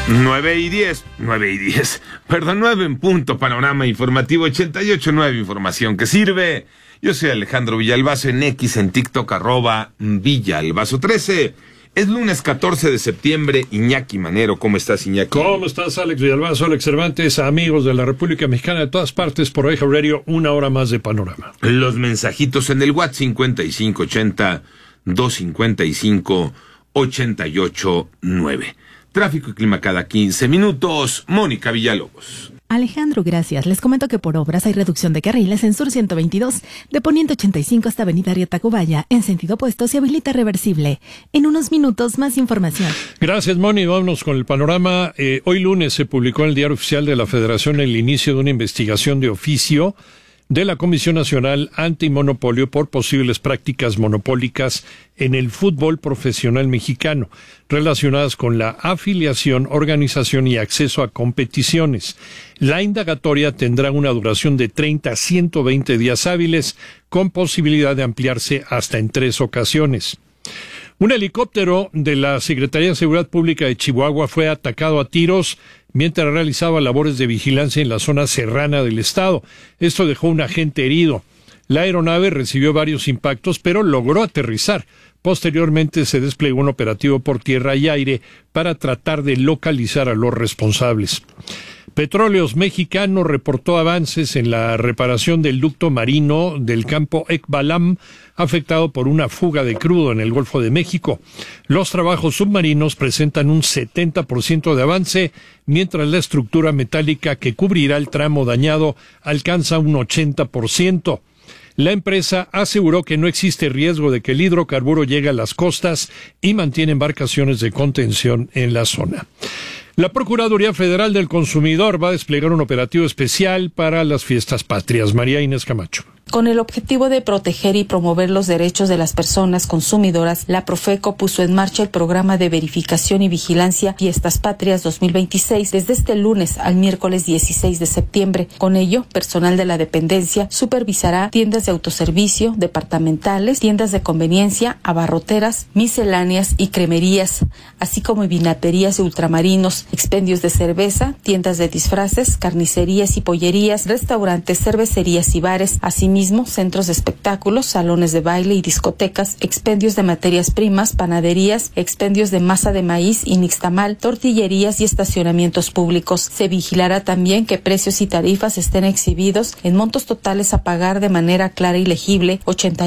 9 en punto, panorama informativo 88.9, información que sirve. Yo soy Alejandro Villalbazo en X, en TikTok, @Villalbazo13. Es lunes 14 de septiembre, Iñaki Manero, ¿cómo estás, Iñaki? ¿Cómo estás, Alex Villalbazo, Alex Cervantes, amigos de la República Mexicana de todas partes, por Eje Radio, una hora más de panorama? Los mensajitos en el WhatsApp 5580-255-88.9. Tráfico y clima cada 15 minutos. Mónica Villalobos. Alejandro, gracias. Les comento que por obras hay reducción de carriles en Sur 122, de Poniente 85 hasta Avenida Río Tacubaya. En sentido opuesto se habilita reversible. En unos minutos, más información. Gracias, Moni. Vámonos con el panorama. Hoy lunes se publicó en el Diario Oficial de la Federación el inicio de una investigación de oficio de la Comisión Nacional Antimonopolio por posibles prácticas monopólicas en el fútbol profesional mexicano, relacionadas con la afiliación, organización y acceso a competiciones. La indagatoria tendrá una duración de 30 a 120 días hábiles, con posibilidad de ampliarse hasta en 3 ocasiones. Un helicóptero de la Secretaría de Seguridad Pública de Chihuahua fue atacado a tiros mientras realizaba labores de vigilancia en la zona serrana del estado. Esto dejó un agente herido. La aeronave recibió varios impactos, pero logró aterrizar. Posteriormente se desplegó un operativo por tierra y aire para tratar de localizar a los responsables. Petróleos Mexicano reportó avances en la reparación del ducto marino del campo Ekbalam, afectado por una fuga de crudo en el Golfo de México. Los trabajos submarinos presentan un 70% de avance, mientras la estructura metálica que cubrirá el tramo dañado alcanza un 80%. La empresa aseguró que no existe riesgo de que el hidrocarburo llegue a las costas y mantiene embarcaciones de contención en la zona. La Procuraduría Federal del Consumidor va a desplegar un operativo especial para las fiestas patrias. María Inés Camacho. Con el objetivo de proteger y promover los derechos de las personas consumidoras, la Profeco puso en marcha el programa de verificación y vigilancia Fiestas Patrias 2026 desde este lunes al miércoles 16 de septiembre. Con ello, personal de la dependencia supervisará tiendas de autoservicio, departamentales, tiendas de conveniencia, abarroteras, misceláneas y cremerías, así como vinaterías de ultramarinos, expendios de cerveza, tiendas de disfraces, carnicerías y pollerías, restaurantes, cervecerías y bares, asimismo centros de espectáculos, salones de baile y discotecas, expendios de materias primas, panaderías, expendios de masa de maíz y nixtamal, tortillerías y estacionamientos públicos. Se vigilará también que precios y tarifas estén exhibidos en montos totales a pagar de manera clara y legible.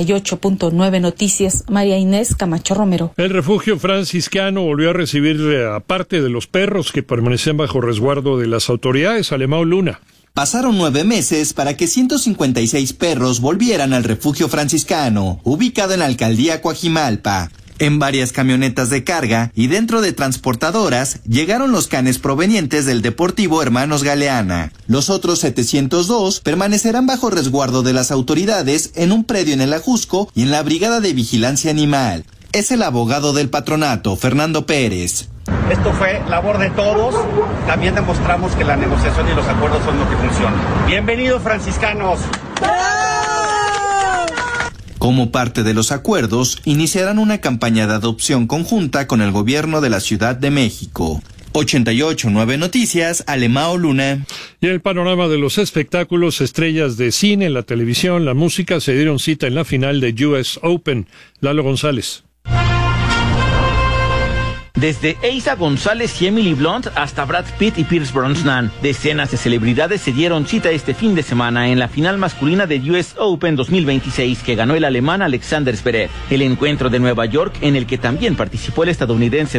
88.9 Noticias, María Inés Camacho Romero. El refugio franciscano volvió a recibir a parte de los perros que permanecen bajo resguardo de las autoridades. Alemão Luna. Pasaron 9 meses para que 156 perros volvieran al refugio franciscano, ubicado en la alcaldía Coajimalpa. En varias camionetas de carga y dentro de transportadoras llegaron los canes provenientes del Deportivo Hermanos Galeana. Los otros 702 permanecerán bajo resguardo de las autoridades en un predio en el Ajusco y en la Brigada de Vigilancia Animal. Es el abogado del patronato, Fernando Pérez. Esto fue labor de todos. También demostramos que la negociación y los acuerdos son lo que funcionan. Bienvenidos, franciscanos. Como parte de los acuerdos, iniciarán una campaña de adopción conjunta con el gobierno de la Ciudad de México. 88.9 Noticias, Alemão Luna. Y en el panorama de los espectáculos, estrellas de cine, la televisión, la música se dieron cita en la final de US Open. Lalo González. Desde Eiza González y Emily Blunt hasta Brad Pitt y Pierce Brosnan, decenas de celebridades se dieron cita este fin de semana en la final masculina de US Open 2026 que ganó el alemán Alexander Zverev. El encuentro de Nueva York, en el que también participó el estadounidense